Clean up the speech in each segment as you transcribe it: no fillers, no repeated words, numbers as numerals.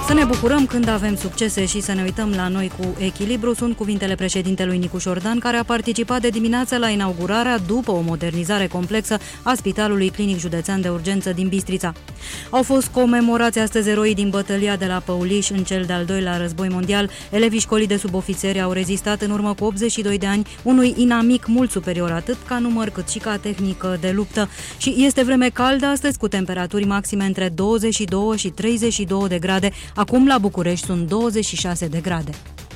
Să ne bucurăm când avem succese și să ne uităm la noi cu echilibru sunt cuvintele președintelui Nicu Șordan, care a participat de dimineață la inaugurarea, după o modernizare complexă, a Spitalului Clinic Județean de Urgență din Bistrița. Au fost comemorați astăzi eroii din bătălia de la Păuliș în cel de-al doilea război mondial. Elevii școlii de subofițeri au rezistat în urmă cu 82 de ani unui inamic mult superior atât ca număr cât și ca tehnică de luptă. Și este vreme caldă astăzi, cu temperaturi maxime între 22 și 32 de grade. Acum la București sunt 26 de grade.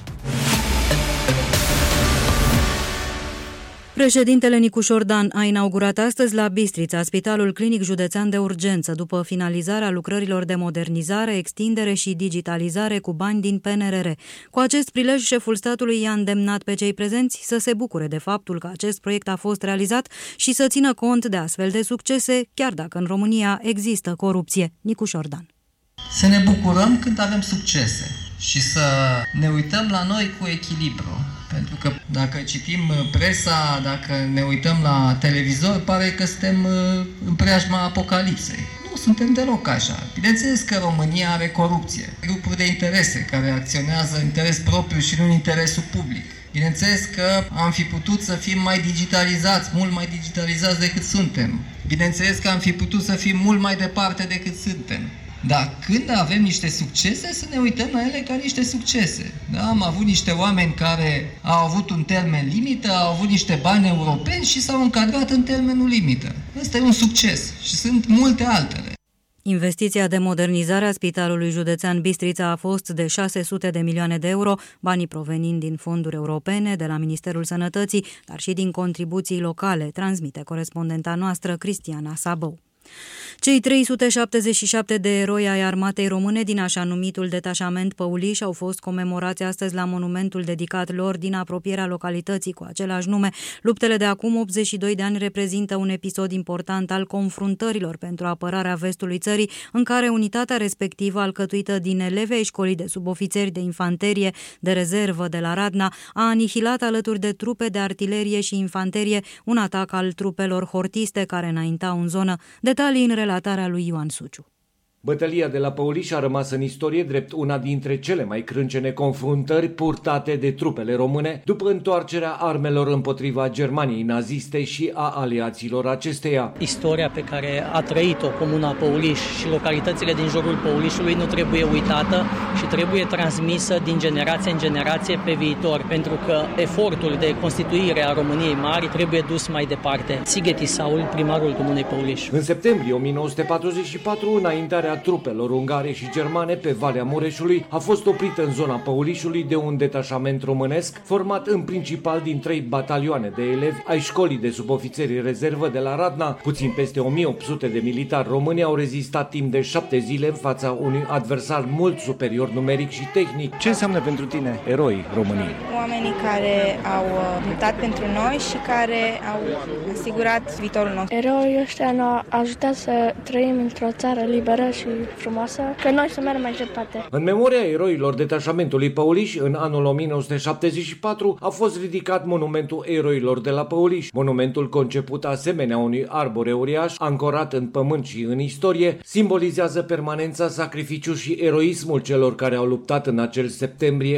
Președintele Nicu Șordan a inaugurat astăzi la Bistrița Spitalul Clinic Județean de Urgență, după finalizarea lucrărilor de modernizare, extindere și digitalizare cu bani din PNRR. Cu acest prilej, șeful statului i-a îndemnat pe cei prezenți să se bucure de faptul că acest proiect a fost realizat și să țină cont de astfel de succese, chiar dacă în România există corupție. Nicu Șordan. Să ne bucurăm când avem succese și să ne uităm la noi cu echilibru. Pentru că dacă citim presa, dacă ne uităm la televizor, pare că suntem în preajma apocalipsei. Nu suntem deloc așa. Bineînțeles că România are corupție, grupuri de interese care acționează în interes propriu și nu în interesul public. Bineînțeles că am fi putut să fim mai digitalizați, mult mai digitalizați decât suntem. Bineînțeles că am fi putut să fim mult mai departe decât suntem. Dar când avem niște succese, să ne uităm la ele ca niște succese. Da? Am avut niște oameni care au avut un termen limită, au avut niște bani europeni și s-au încadrat în termenul limită. Ăsta e un succes și sunt multe altele. Investiția de modernizare a Spitalului Județean Bistrița a fost de 600 de milioane de euro, banii provenind din fonduri europene, de la Ministerul Sănătății, dar și din contribuții locale, transmite corespondenta noastră Cristiana Sabău. Cei 377 de eroi ai armatei române din așa numitul detașament Păuliș au fost comemorați astăzi la monumentul dedicat lor din apropierea localității cu același nume. Luptele de acum 82 de ani reprezintă un episod important al confruntărilor pentru apărarea vestului țării, în care unitatea respectivă, alcătuită din elevi ai școlii de subofițeri de infanterie de rezervă de la Radna, a anihilat alături de trupe de artilerie și infanterie un atac al trupelor hortiste care înaintau în zonă. Detalii în relatarea lui Ioan Suciu. Bătălia de la Păuliș a rămas în istorie drept una dintre cele mai crâncene confruntări purtate de trupele române după întoarcerea armelor împotriva Germaniei naziste și a aliaților acesteia. Istoria pe care a trăit-o comuna Păuliș și localitățile din jurul Păulișului nu trebuie uitată și trebuie transmisă din generație în generație pe viitor, pentru că efortul de constituire a României mari trebuie dus mai departe. Sigeti Saul, primarul comunei Păuliș. În septembrie 1944, înaintarea trupelor ungare și germane pe Valea Mureșului a fost oprită în zona Păulișului de un detașament românesc format în principal din 3 batalioane de elevi ai școlii de subofițeri rezervă de la Radna. Puțin peste 1800 de militari români au rezistat timp de 7 zile în fața unui adversar mult superior numeric și tehnic. Ce înseamnă pentru tine eroi României? Oamenii care au luptat pentru noi și care au asigurat viitorul nostru. Eroii ăștia ne-au ajutat să trăim într-o țară liberă și frumoasă, că noi să mergem mai departe. În memoria eroilor detașamentului Păuliș, în anul 1974 a fost ridicat monumentul eroilor de la Păuliș. Monumentul, conceput asemenea unui arbore uriaș, ancorat în pământ și în istorie, simbolizează permanența, sacrificiul și eroismul celor care au luptat în acel septembrie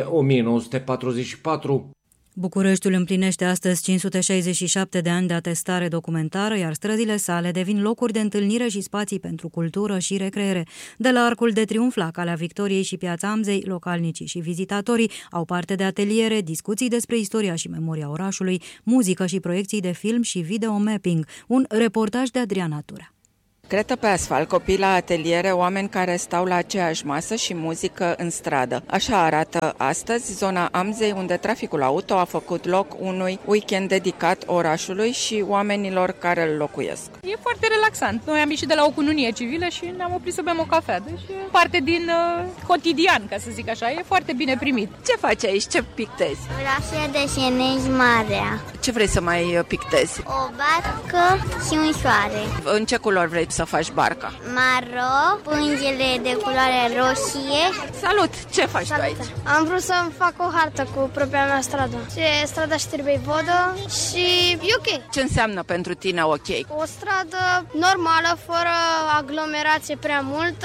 1944. Bucureștiul împlinește astăzi 567 de ani de atestare documentară, iar străzile sale devin locuri de întâlnire și spații pentru cultură și recreere. De la Arcul de Triunf la Calea Victoriei și Piața Amzei, localnicii și vizitatorii au parte de ateliere, discuții despre istoria și memoria orașului, muzică și proiecții de film și videomapping. Un reportaj de Adriana Tura. Cretă pe asfalt, copii la ateliere, oameni care stau la aceeași masă și muzică în stradă. Așa arată astăzi zona Amzei, unde traficul auto a făcut loc unui weekend dedicat orașului și oamenilor care îl locuiesc. E foarte relaxant. Noi am ieșit de la o cununie civilă și ne-am oprit să bem o cafea. Deci e parte din cotidian, ca să zic așa. E foarte bine primit. Ce faci aici? Ce pictezi? Vreau să desenez marea. Ce vrei să mai pictezi? O barcă și un soare. În ce culori vrei să faci barca? Maro, pângele de culoare roșie. Salut! Ce faci tu aici? Am vrut să-mi fac o hartă cu propria mea stradă. Ce strada Știrbei Vodă și e ok. Ce înseamnă pentru tine ok? O stradă normală, fără aglomerație prea multă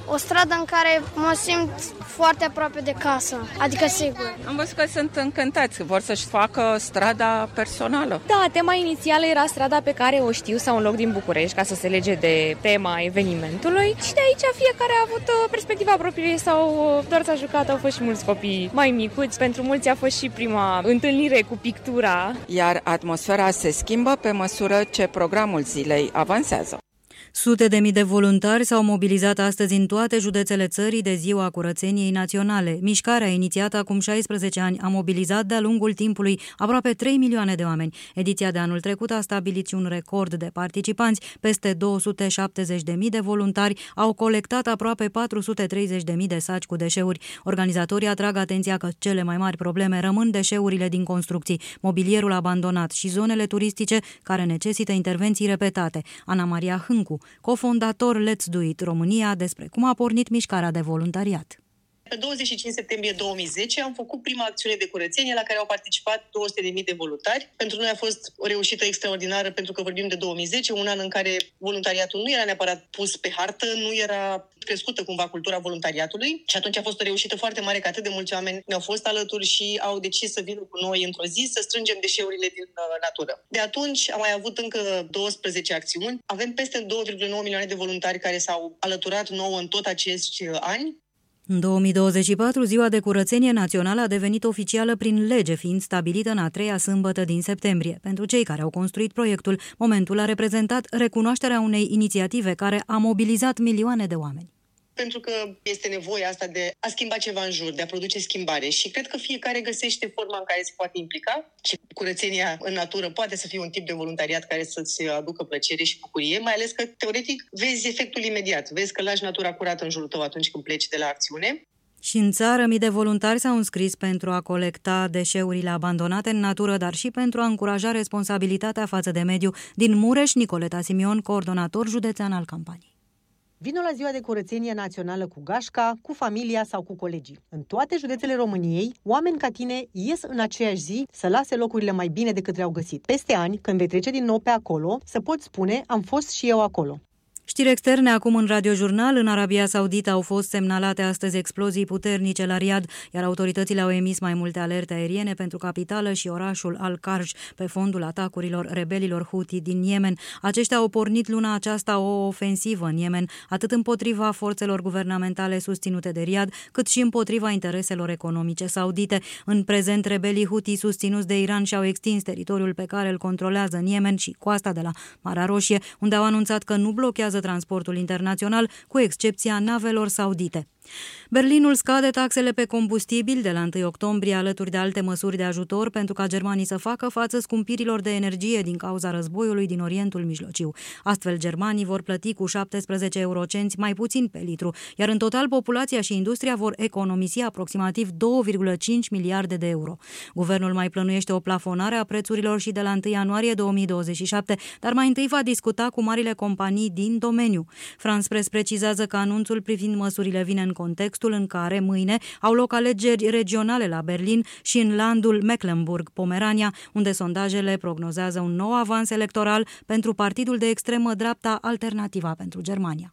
o stradă în care mă simt foarte aproape de casă, adică sigur. Am văzut că sunt încântați, că vor să-și facă strada personală. Da, tema inițială era strada pe care o știu sau un loc din București, ca să se lege de tema evenimentului. Și de aici fiecare a avut perspectiva proprie sau doar s-a jucat, au fost și mulți copii mai micuți. Pentru mulți a fost și prima întâlnire cu pictura. Iar atmosfera se schimbă pe măsură ce programul zilei avansează. Sute de mii de voluntari s-au mobilizat astăzi în toate județele țării de Ziua Curățeniei Naționale. Mișcarea, inițiată acum 16 ani, a mobilizat de-a lungul timpului aproape 3 milioane de oameni. Ediția de anul trecut a stabilit și un record de participanți. Peste 270.000 de voluntari au colectat aproape 430.000 de saci cu deșeuri. Organizatorii atrag atenția că cele mai mari probleme rămân deșeurile din construcții, mobilierul abandonat și zonele turistice care necesită intervenții repetate. Ana Maria Hâncu, cofondator Let's Do It România, despre cum a pornit mișcarea de voluntariat. Pe 25 septembrie 2010 am făcut prima acțiune de curățenie la care au participat 200.000 de voluntari. Pentru noi a fost o reușită extraordinară pentru că vorbim de 2010, un an în care voluntariatul nu era neapărat pus pe hartă, nu era crescută cumva cultura voluntariatului și atunci a fost o reușită foarte mare că atât de mulți oameni ne-au fost alături și au decis să vină cu noi într-o zi să strângem deșeurile din natură. De atunci am mai avut încă 12 acțiuni. Avem peste 2,9 milioane de voluntari care s-au alăturat nouă în tot acești ani. În 2024, Ziua de Curățenie Națională a devenit oficială prin lege, fiind stabilită în a 3-a sâmbătă din septembrie. Pentru cei care au construit proiectul, momentul a reprezentat recunoașterea unei inițiative care a mobilizat milioane de oameni. Pentru că este nevoia asta de a schimba ceva în jur, de a produce schimbare și cred că fiecare găsește forma în care se poate implica și curățenia în natură poate să fie un tip de voluntariat care să-ți aducă plăcere și bucurie, mai ales că, teoretic, vezi efectul imediat, vezi că lași natura curată în jurul tău atunci când pleci de la acțiune. Și în țară, mii de voluntari s-au înscris pentru a colecta deșeurile abandonate în natură, dar și pentru a încuraja responsabilitatea față de mediu. Din Mureș, Nicoleta Simion, coordonator județean al campaniei. Vino la Ziua de Curățenie Națională cu gașca, cu familia sau cu colegii. În toate județele României, oameni ca tine ies în aceeași zi să lase locurile mai bine decât le-au găsit. Peste ani, când vei trece din nou pe acolo, să poți spune, am fost și eu acolo. Știri externe acum în Radiojurnal. În Arabia Saudită au fost semnalate astăzi explozii puternice la Riad, iar autoritățile au emis mai multe alerte aeriene pentru capitală și orașul Al-Karj pe fondul atacurilor rebelilor Houthi din Yemen. Aceștia au pornit luna aceasta o ofensivă în Yemen, atât împotriva forțelor guvernamentale susținute de Riad, cât și împotriva intereselor economice saudite. În prezent, rebelii Houthi susținuți de Iran și-au extins teritoriul pe care îl controlează în Yemen și coasta de la Marea Roșie, unde au anunțat că nu blochează transportul internațional, cu excepția navelor saudite. Berlinul scade taxele pe combustibil de la 1 octombrie alături de alte măsuri de ajutor pentru ca germanii să facă față scumpirilor de energie din cauza războiului din Orientul Mijlociu. Astfel, germanii vor plăti cu 17 eurocenți mai puțin pe litru, iar în total populația și industria vor economisi aproximativ 2,5 miliarde de euro. Guvernul mai plănuiește o plafonare a prețurilor și de la 1 ianuarie 2027, dar mai întâi va discuta cu marile companii din domeniu. France Press precizează că anunțul privind măsurile vine în contextul în care mâine au loc alegeri regionale la Berlin și în landul Mecklenburg-Pomerania, unde sondajele prognozează un nou avans electoral pentru partidul de extremă dreapta Alternativa pentru Germania.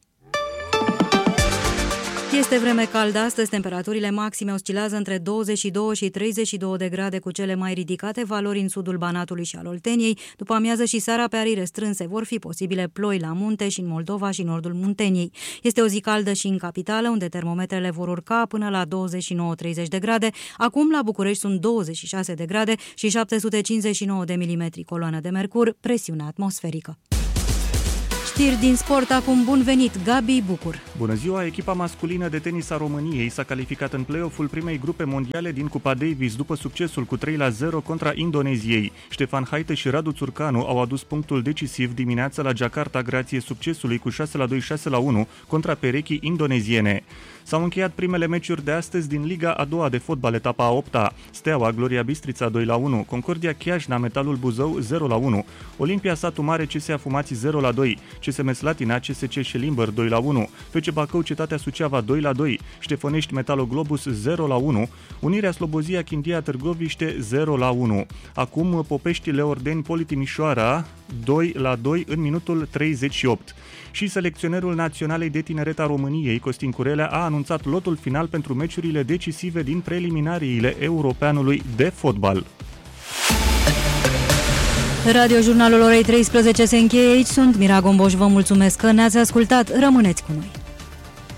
Este vreme caldă astăzi, temperaturile maxime oscilează între 22 și 32 de grade, cu cele mai ridicate valori în sudul Banatului și al Olteniei. După amiază și seara, pe arii restrânse, vor fi posibile ploi la munte și în Moldova și nordul Munteniei. Este o zi caldă și în capitală, unde termometrele vor urca până la 29-30 de grade. Acum la București sunt 26 de grade și 759 de milimetri coloană de mercur, presiune atmosferică. Știri din sport acum, bun venit, Gabi Bucur. Bună ziua, echipa masculină de tenis a României s-a calificat în play-off-ul primei grupe mondiale din Cupa Davis după succesul cu 3-0 contra Indoneziei. Ștefan Haite și Radu Țurcanu au adus punctul decisiv dimineața la Jakarta grație succesului cu 6-2, 6-1 contra perechii indoneziene. S-au încheiat primele meciuri de astăzi din Liga a doua de fotbal, etapa a 8-a. Steaua Gloria Bistrița 2-1, Concordia Chiajna Metalul Buzău 0-1, Olimpia Satu Mare CSA Fumați 0-2, CSM Slatina CSC Șelimber 2-1, FC Bacău Cetatea Suceava 2-2, Ștefănești Metalo Globus 0-1, Unirea Slobozia Chindia Târgoviște 0-1. Acum Popești Leordeni Poli Timișoara 2-2 în minutul 38. Și selecționerul Naționalei de Tineret a României, Costin Curelea, a anunțat lotul final pentru meciurile decisive din preliminariile Europeanului de fotbal. Radiojurnalul orei 13 se încheie aici. Sunt Mira Gomboș, vă mulțumesc că ne-ați ascultat. Rămâneți cu noi.